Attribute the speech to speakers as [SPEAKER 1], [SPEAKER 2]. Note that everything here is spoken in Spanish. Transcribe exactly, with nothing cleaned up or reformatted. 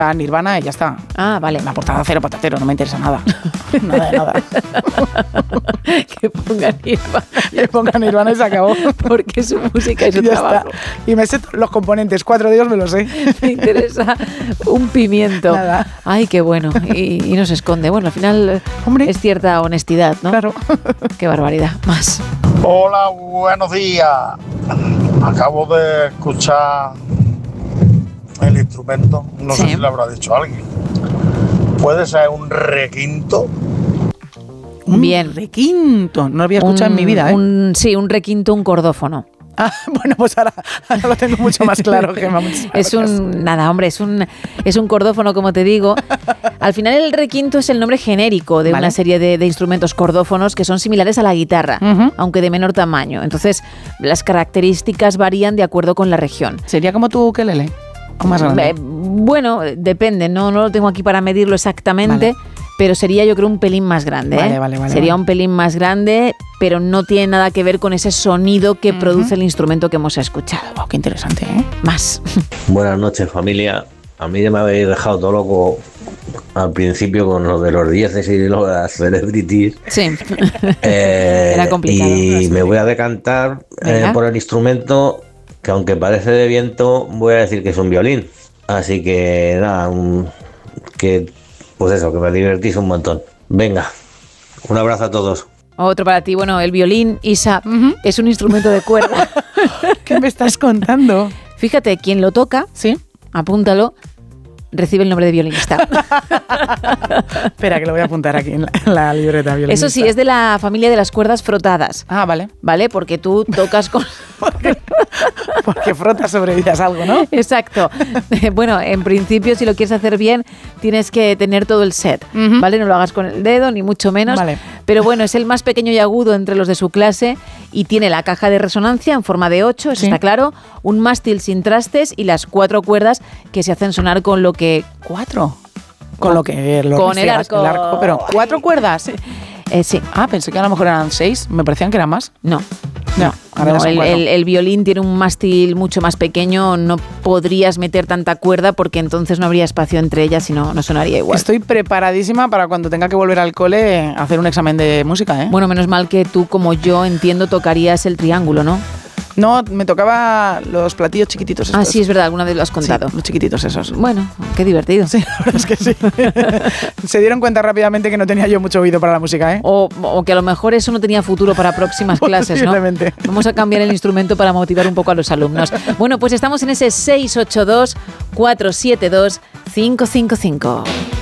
[SPEAKER 1] a Nirvana y ya está.
[SPEAKER 2] Ah, vale.
[SPEAKER 1] La portada cero patatero, no me interesa nada. Nada de nada.
[SPEAKER 2] Que pongan Nirvana.
[SPEAKER 1] Que pongan Nirvana y se acabó.
[SPEAKER 2] Porque su música y su
[SPEAKER 1] ya
[SPEAKER 2] trabajo.
[SPEAKER 1] Está. Y me sé los componentes, cuatro de ellos me los sé.
[SPEAKER 2] Me interesa un pimiento.
[SPEAKER 1] Nada.
[SPEAKER 2] Ay, qué bueno. Y, y no se esconde. Bueno, al final Hombre. es cierta honestidad, ¿no?
[SPEAKER 1] Claro.
[SPEAKER 2] Qué barbaridad. Más.
[SPEAKER 3] Hola, buenos días. Acabo de escuchar el instrumento, no sí. sé si lo habrá dicho alguien. ¿Puede ser un requinto?
[SPEAKER 1] Un
[SPEAKER 2] Bien.
[SPEAKER 1] Requinto, no lo había escuchado
[SPEAKER 2] un,
[SPEAKER 1] en mi vida, ¿eh?
[SPEAKER 2] Un, sí, un requinto, un cordófono.
[SPEAKER 1] Ah, bueno, pues ahora, ahora lo tengo mucho más claro, Gemma.
[SPEAKER 2] Es un, nada, hombre, es un, es un cordófono, como te digo. Al final el requinto es el nombre genérico de vale. una serie de, de instrumentos cordófonos que son similares a la guitarra, uh-huh. aunque de menor tamaño. Entonces, las características varían de acuerdo con la región.
[SPEAKER 1] ¿Sería como tu ukelele? ¿O más grande?
[SPEAKER 2] Eh, bueno, depende, no, no lo tengo aquí para medirlo exactamente, vale. pero sería yo creo un pelín más grande.
[SPEAKER 1] Vale,
[SPEAKER 2] ¿eh?
[SPEAKER 1] vale, vale,
[SPEAKER 2] sería
[SPEAKER 1] vale.
[SPEAKER 2] un pelín más grande, pero no tiene nada que ver con ese sonido que uh-huh. produce el instrumento que hemos escuchado.
[SPEAKER 1] Wow, qué interesante, ¿eh?
[SPEAKER 2] Más.
[SPEAKER 4] Buenas noches, familia. A mí ya me habéis dejado todo loco al principio con lo de los dieces y lo de las celebrities.
[SPEAKER 2] Sí,
[SPEAKER 4] eh,
[SPEAKER 2] era complicado.
[SPEAKER 4] Y me voy a decantar eh, por el instrumento que, aunque parece de viento, voy a decir que es un violín. Así que nada, un, que pues eso, que me divertís un montón. Venga, un abrazo a todos.
[SPEAKER 2] Otro para ti. Bueno, el violín, Isa, uh-huh. es un instrumento de cuerda.
[SPEAKER 1] ¿Qué me estás contando?
[SPEAKER 2] Fíjate, quien lo toca,
[SPEAKER 1] sí,
[SPEAKER 2] apúntalo, recibe el nombre de violinista.
[SPEAKER 1] Espera, que lo voy a apuntar aquí en la, en la libreta. Violinista.
[SPEAKER 2] Eso sí, es de la familia de las cuerdas frotadas.
[SPEAKER 1] Ah, vale.
[SPEAKER 2] Vale, porque tú tocas con...
[SPEAKER 1] porque, porque frotas sobre ellas algo, ¿no?
[SPEAKER 2] Exacto. Bueno, en principio, si lo quieres hacer bien, tienes que tener todo el set, uh-huh. ¿vale? No lo hagas con el dedo, ni mucho menos.
[SPEAKER 1] Vale.
[SPEAKER 2] Pero bueno, es el más pequeño y agudo entre los de su clase y tiene la caja de resonancia en forma de ocho, eso sí. está claro, un mástil sin trastes y las cuatro cuerdas que se hacen sonar con lo que...
[SPEAKER 1] ¿Cuatro? Con lo que... Lo
[SPEAKER 2] con el arco.
[SPEAKER 1] el arco. Pero, ¿cuatro
[SPEAKER 2] Ay.
[SPEAKER 1] cuerdas?
[SPEAKER 2] Eh, sí.
[SPEAKER 1] Ah, pensé que a lo mejor eran seis. Me parecían que eran más.
[SPEAKER 2] No.
[SPEAKER 1] No,
[SPEAKER 2] no, no el, el, el violín tiene un mástil mucho más pequeño, no podrías meter tanta cuerda porque entonces no habría espacio entre ellas y no, no sonaría igual.
[SPEAKER 1] Estoy preparadísima para cuando tenga que volver al cole a hacer un examen de música, ¿eh?
[SPEAKER 2] Bueno, menos mal que tú, como yo, entiendo, tocarías el triángulo, ¿no?
[SPEAKER 1] No, me tocaba los platillos chiquititos estos.
[SPEAKER 2] Ah, sí, es verdad, alguna vez lo has contado.
[SPEAKER 1] Sí, los chiquititos esos.
[SPEAKER 2] Bueno, qué divertido.
[SPEAKER 1] Sí, la verdad es que sí. Se dieron cuenta rápidamente que no tenía yo mucho oído para la música, ¿eh?
[SPEAKER 2] O, o que a lo mejor eso no tenía futuro para próximas clases, ¿no? Vamos a cambiar el instrumento para motivar un poco a los alumnos. Bueno, pues estamos en ese seis ocho dos, cuatro siete dos, cinco cinco cinco.